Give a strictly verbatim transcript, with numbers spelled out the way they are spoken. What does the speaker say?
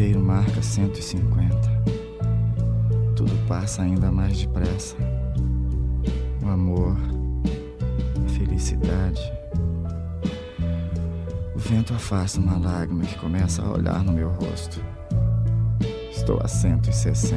inteiro marca cento e cinquenta. Tudo passa ainda mais depressa. O amor, a felicidade. O vento afasta uma lágrima que começa a olhar no meu rosto. Estou a cento e sessenta.